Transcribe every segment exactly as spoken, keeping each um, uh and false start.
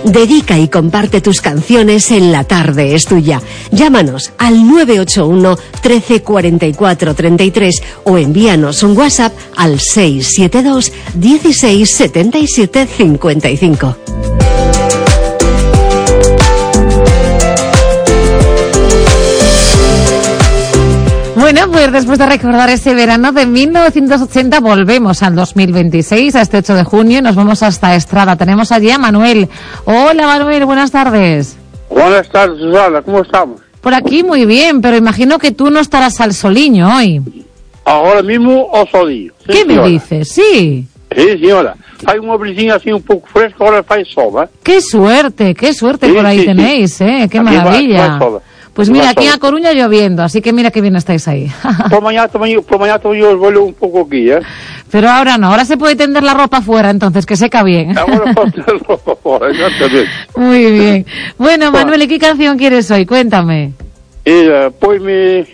Dedica y comparte tus canciones en La Tarde es Tuya. Llámanos al nueve ocho uno, trece, cuarenta y cuatro, treinta y tres o envíanos un WhatsApp al seis siete dos, dieciséis, setenta y siete, cincuenta y cinco. Bueno, pues después de recordar ese verano de mil novecientos ochenta, volvemos al dos mil veintiséis, a este ocho de junio, y nos vamos hasta Estrada. Tenemos allí a Manuel. Hola, Manuel, buenas tardes. Buenas tardes, Susana, ¿cómo estamos? Por aquí muy bien, pero imagino que tú no estarás al soliño hoy. Ahora mismo ao solinho. Sí, ¿Qué señora. me dices? Sí. Sí, señora. Hay una brisinha así un poco fresco, ahora fai sol, ¿eh? Qué suerte, qué suerte Sí, por ahí sí, tenéis, sí. ¿eh? Qué Aquí va- maravilla. va sol. Pues Va mira, aquí sol. en A Coruña lloviendo, así que mira qué bien estáis ahí. Por mañana también, por mañana también os vuelo un poco aquí, ¿eh? Pero ahora no, ahora se puede tender la ropa afuera, entonces, que seca bien. Ahora por favor, exactamente. Muy bien. Bueno, Manuel, ¿y qué canción quieres hoy? Cuéntame. Mira, ponme...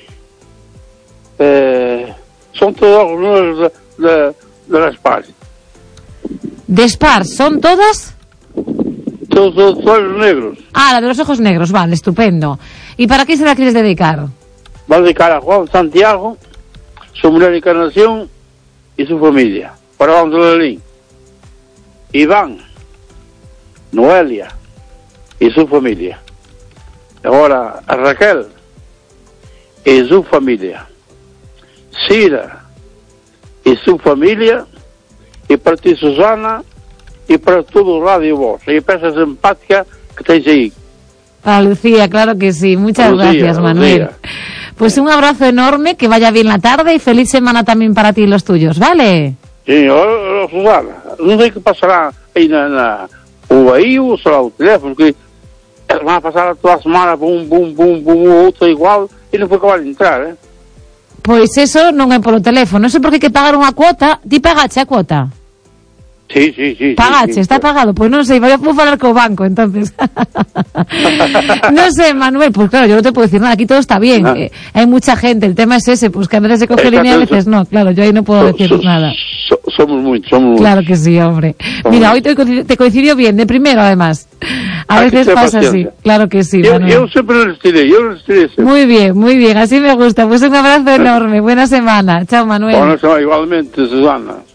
Eh, son todos los números de, de, de las pares. ¿De Spar son todas? Todos, todos, todos los negros. Ah, la de los ojos negros, vale, estupendo. ¿Y para qué se la quieres dedicar? Va a dedicar a Juan Santiago, su mujer Encarnación y su familia. Para Juan Lelín, Iván, Noelia y su familia. Ahora a Raquel y su familia. Cira y su familia. Y para ti, Susana, y para todo o Radio Voz. E peça simpática que teis aí. Para Lucía, claro que sí. Muchas Lucía, gracias, Manuel. Lucía. Pues un abrazo enorme, que vaya bien la tarde y feliz semana también para ti y los tuyos, ¿vale? Sí, oh, oh, Susana, non sei que pasará aí na, na ou aí ou será o teléfono, que van a pasar toda a semana bum, bum, bum, bum, outro igual e non foi acabar de entrar, eh? Pois eso non é polo teléfono, eso porque hai que pagar unha cuota. Ti pagache a cuota? Sí, sí, sí. Pagache, sí, sí. está pagado. Pues no sé, voy a puedo falar co banco, entonces. No sé, Manuel, pues claro, yo no te puedo decir nada, aquí todo está bien. Ah. Eh, hay mucha gente, el tema es ese, pues que a veces se coge Exacto, línea, a veces eso. no. Claro, yo ahí no puedo So- decir so- nada. so- somos muchos, somos muchos. Claro que sí, hombre. Mira, hoy te coincidió, te coincidió bien, de primero además. A Hay que veces ser pasa así. paciencia. Claro que sí, Yo, Manuel. yo siempre resistiré, yo resistiré siempre. Muy bien, muy bien, así me gusta. Pues un abrazo enorme, buena semana. Chao, Manuel. Bueno, igualmente, Susana.